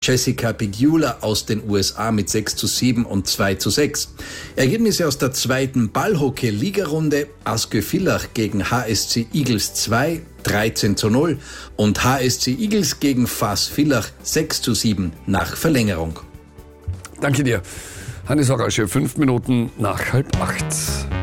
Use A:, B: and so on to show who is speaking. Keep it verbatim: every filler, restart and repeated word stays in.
A: Jessica Pegula aus den U S A mit sechs zu sieben und zwei zu sechs. Ergebnisse aus der zweiten Ballhockey-Ligarunde: Askö Villach gegen H S C Eagles zwei, dreizehn zu null und H S C Eagles gegen V A S Villach sechs zu sieben nach Verlängerung.
B: Danke dir. Hannes Horasche, fünf Minuten nach halb acht.